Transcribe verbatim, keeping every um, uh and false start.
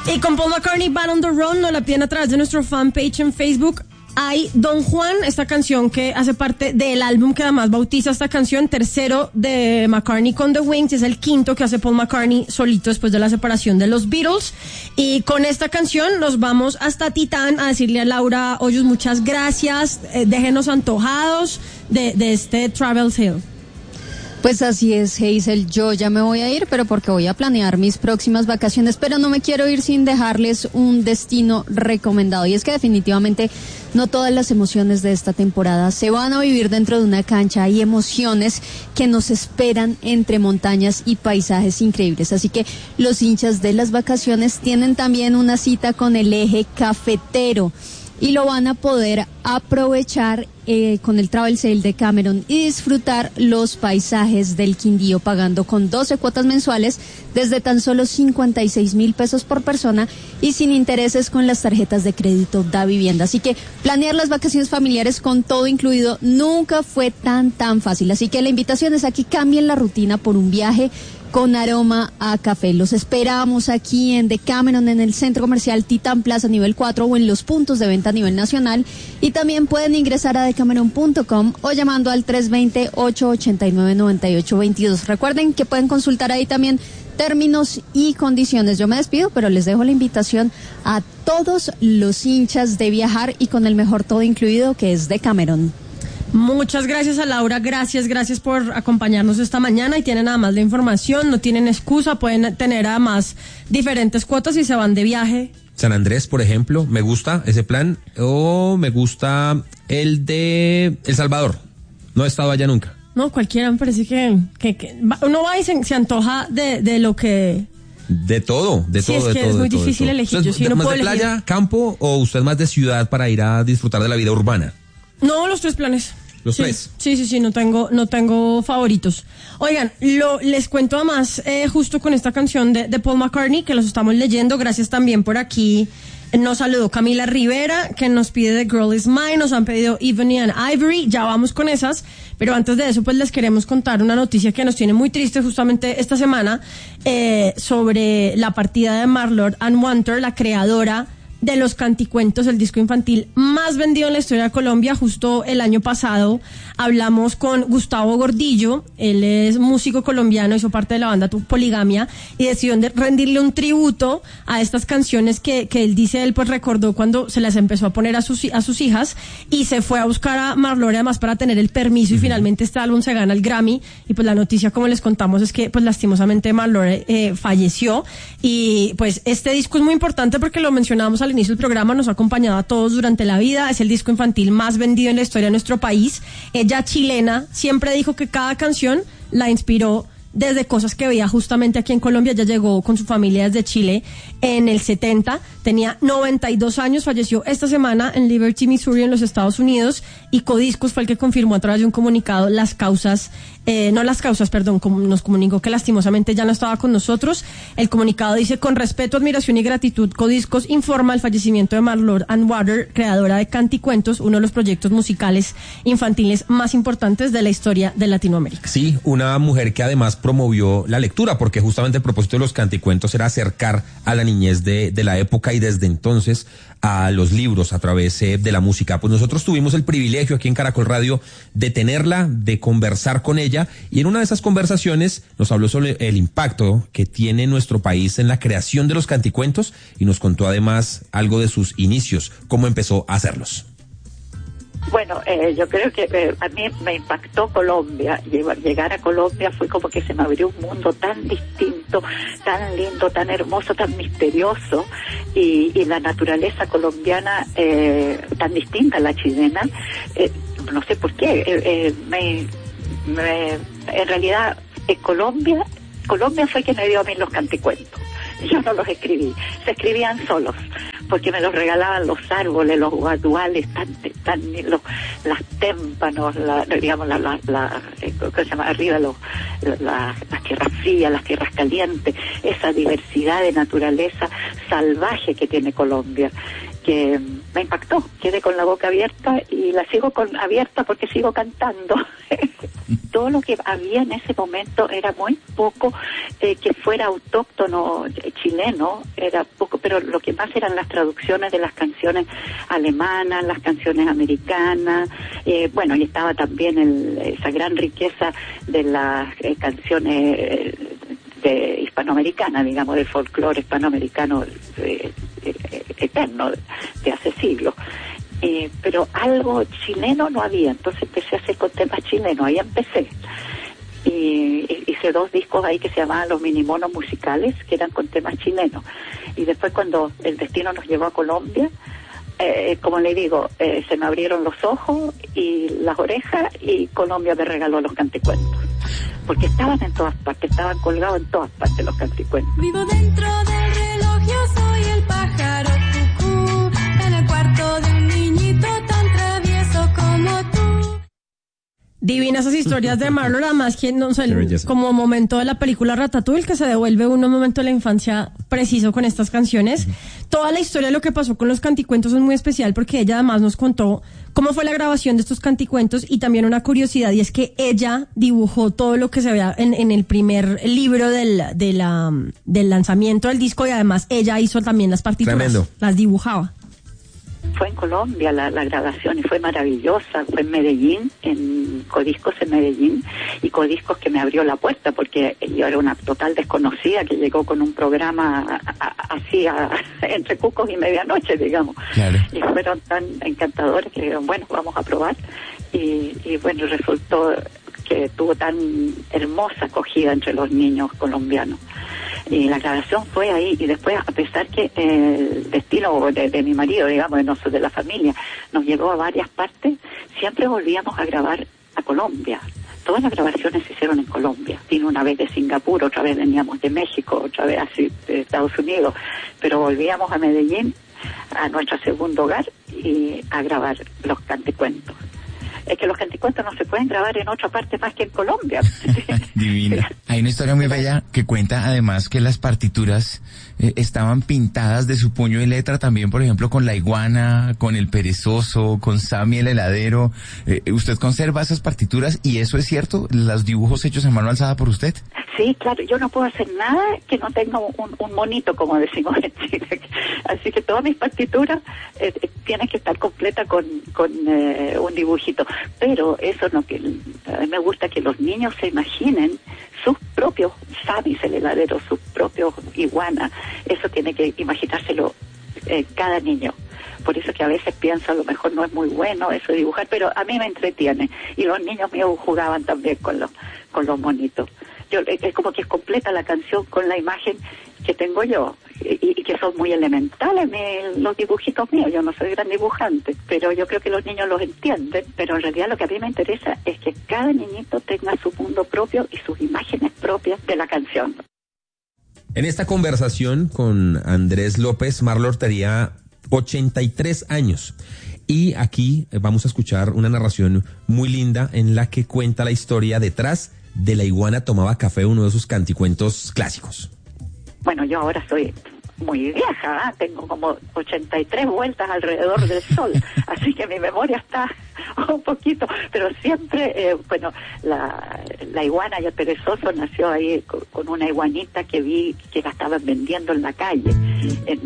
Y con Paul McCartney, Band on the Run, nos la piden a través de nuestro fanpage en Facebook. Hay Don Juan, esta canción que hace parte del álbum que además bautiza esta canción, tercero de McCartney con The Wings, es el quinto que hace Paul McCartney solito después de la separación de los Beatles. Y con esta canción nos vamos hasta Titán a decirle a Laura Hoyos muchas gracias, eh, déjenos antojados de, de este Travel Hill. Pues así es, Hazel, yo ya me voy a ir, pero porque voy a planear mis próximas vacaciones, pero no me quiero ir sin dejarles un destino recomendado, y es que definitivamente no todas las emociones de esta temporada se van a vivir dentro de una cancha. Hay emociones que nos esperan entre montañas y paisajes increíbles, así que los hinchas de las vacaciones tienen también una cita con el eje cafetero y lo van a poder aprovechar eh, con el Travel Sale de Cameron y disfrutar los paisajes del Quindío pagando con doce cuotas mensuales desde tan solo cincuenta y seis mil pesos por persona y sin intereses con las tarjetas de crédito Da Vivienda. Así que planear las vacaciones familiares con todo incluido nunca fue tan tan fácil. Así que la invitación es a que cambien la rutina por un viaje con aroma a café. Los esperamos aquí en Decameron, en el Centro Comercial Titán Plaza nivel cuatro o en los puntos de venta a nivel nacional. Y también pueden ingresar a decameron punto com o llamando al tres dos cero, ocho ocho nueve, nueve ocho dos dos. Recuerden que pueden consultar ahí también términos y condiciones. Yo me despido, pero les dejo la invitación a todos los hinchas de viajar y con el mejor todo incluido que es Decameron. Muchas gracias a Laura, gracias, gracias por acompañarnos esta mañana y tienen además la información, no tienen excusa, pueden tener además diferentes cuotas y se van de viaje. San Andrés, por ejemplo, me gusta ese plan, o me gusta el de El Salvador, no he estado allá nunca. No, cualquiera, me parece que, que, que uno va y se, se antoja de, de lo que... De todo, de sí, todo, es de que todo. Es muy de todo, difícil de todo. elegir, ¿Usted yo sí es no más puedo de elegir. playa, campo, o usted es más de ciudad para ir a disfrutar de la vida urbana? No, los tres planes. ¿Los sí, tres? Sí, sí, sí, no tengo, no tengo favoritos. Oigan, lo, les cuento además, eh, justo con esta canción de, de Paul McCartney, que los estamos leyendo, gracias también por aquí. Nos saludó Camila Rivera, que nos pide The Girl Is Mine, nos han pedido Ebony and Ivory, ya vamos con esas, pero antes de eso pues les queremos contar una noticia que nos tiene muy tristes justamente esta semana, eh, sobre la partida de Marlord and Wanter, la creadora de los canticuentos, el disco infantil más vendido en la historia de Colombia. Justo el año pasado hablamos con Gustavo Gordillo, él es músico colombiano, hizo parte de la banda Poligamia y decidió rendirle un tributo a estas canciones que, que él dice, él pues recordó cuando se las empezó a poner a sus, a sus hijas, y se fue a buscar a Marlore además para tener el permiso, y finalmente este álbum se gana el Grammy. Y pues la noticia, como les contamos, es que pues lastimosamente Marlore eh, falleció. Y pues este disco es muy importante porque lo mencionábamos al inicio del programa, nos ha acompañado a todos durante la vida, es el disco infantil más vendido en la historia de nuestro país. Ella, chilena, siempre dijo que cada canción la inspiró desde cosas que veía justamente aquí en Colombia. Ella llegó con su familia desde Chile en el setenta, tenía noventa y dos años, falleció esta semana en Liberty, Missouri, en los Estados Unidos, y Codiscos fue el que confirmó a través de un comunicado las causas, eh, no las causas, perdón, como nos comunicó que lastimosamente ya no estaba con nosotros. El comunicado dice: con respeto, admiración y gratitud, Codiscos informa el fallecimiento de Marlord and Water, creadora de Canticuentos, uno de los proyectos musicales infantiles más importantes de la historia de Latinoamérica. Sí, una mujer que además promovió la lectura, porque justamente el propósito de los canticuentos era acercar a la niñez de, de la época, y desde entonces a los libros a través eh, de la música. Pues nosotros tuvimos el privilegio aquí en Caracol Radio de tenerla, de conversar con ella, y en una de esas conversaciones nos habló sobre el impacto que tiene nuestro país en la creación de los canticuentos, y nos contó además algo de sus inicios, cómo empezó a hacerlos. Bueno, eh, yo creo que eh, a mí me impactó Colombia. Llegar a Colombia fue como que se me abrió un mundo tan distinto, tan lindo, tan hermoso, tan misterioso, y, y la naturaleza colombiana eh, tan distinta a la chilena. Eh, no sé por qué. Eh, eh, me, me, en realidad, en Colombia, Colombia fue quien me dio a mí los canticuentos. Yo no los escribí, se escribían solos, porque me los regalaban los árboles, los guaduales, tan, tan, los, las témpanos, la, digamos, la, la, la ¿cómo se llama? Arriba, los, la, las tierras frías, las tierras calientes, esa diversidad de naturaleza salvaje que tiene Colombia, que me impactó. Quedé con la boca abierta y la sigo con abierta porque sigo cantando. todo lo que había en ese momento era muy poco eh, que fuera autóctono eh, chileno, era poco, pero lo que más eran las traducciones de las canciones alemanas, las canciones americanas, eh, bueno, y estaba también el, esa gran riqueza de las eh, canciones eh, de hispanoamericana, digamos, del folclore hispanoamericano eh, eh, eterno de hace siglos. Eh, pero algo chileno no había, entonces empecé a hacer con temas chilenos, ahí empecé. Y, y hice dos discos ahí que se llamaban Los Minimonos Musicales, que eran con temas chilenos. Y después cuando el destino nos llevó a Colombia, eh, como le digo, eh, se me abrieron los ojos y las orejas y Colombia me regaló los canticuentos. Porque estaban en todas partes, estaban colgados en todas partes los canticuentos. Vivo dentro del reloj, yo soy el pájaro cucú, en el cuarto de un niñito tan travieso como tú. Divinas esas historias de Marlon, además que no sé, como momento de la película Ratatouille, que se devuelve uno un momento de la infancia preciso con estas canciones. Uh-huh. Toda la historia de lo que pasó con los canticuentos es muy especial porque ella además nos contó cómo fue la grabación de estos canticuentos y también una curiosidad, y es que ella dibujó todo lo que se vea en, en el primer libro del, de la, del lanzamiento del disco, y además ella hizo también las partituras. Tremendo. Las dibujaba. Fue en Colombia la, la grabación y fue maravillosa, fue en Medellín, en Codiscos en Medellín, y Codiscos que me abrió la puerta porque yo era una total desconocida que llegó con un programa a, a, así a, entre cucos y medianoche, digamos. Claro. Y fueron tan encantadores que dijeron, bueno, vamos a probar, y, y bueno, resultó que tuvo tan hermosa acogida entre los niños colombianos. Y la grabación fue ahí, y después, a pesar que el destino de, de mi marido, digamos, de nosotros, de la familia, nos llevó a varias partes, siempre volvíamos a grabar a Colombia. Todas las grabaciones se hicieron en Colombia. Vine una vez de Singapur, otra vez veníamos de México, otra vez así de Estados Unidos, pero volvíamos a Medellín, a nuestro segundo hogar, y a grabar los canticuentos. Es que los canticuentos no se pueden grabar en otra parte más que en Colombia. Divina. Hay una historia muy bella que cuenta además que las partituras eh, estaban pintadas de su puño y letra también, por ejemplo, con la iguana, con el perezoso, con Sammy el heladero. Eh, ¿Usted conserva esas partituras y eso es cierto? ¿Los dibujos hechos en mano alzada por usted? Sí, claro, yo no puedo hacer nada que no tenga un, un monito, como decimos en Chile. Así que todas mis partituras eh, tienen que estar completas con, con eh, un dibujito. Pero eso no, que a mí me gusta que los niños se imaginen sus propios Samis, el heladero, sus propios iguanas. Eso tiene que imaginárselo eh, cada niño. Por eso que a veces pienso, a lo mejor no es muy bueno eso de dibujar, pero a mí me entretiene. Y los niños míos jugaban también con los, con los monitos. Yo, es como que es completa la canción con la imagen que tengo yo, y, y que son muy elementales me, los dibujitos míos. Yo no soy gran dibujante, pero yo creo que los niños los entienden. Pero en realidad lo que a mí me interesa es que cada niñito tenga su mundo propio y sus imágenes propias de la canción. En esta conversación con Andrés López, Marlon tenía ochenta y tres años. Y aquí vamos a escuchar una narración muy linda en la que cuenta la historia detrás de La iguana tomaba café, uno de sus canticuentos clásicos. Bueno, yo ahora soy muy vieja, ¿eh? Tengo como ochenta y tres vueltas alrededor del sol, así que mi memoria está un poquito, pero siempre, eh, bueno, la, la iguana y el perezoso nació ahí con, con una iguanita que vi que la estaban vendiendo en la calle, en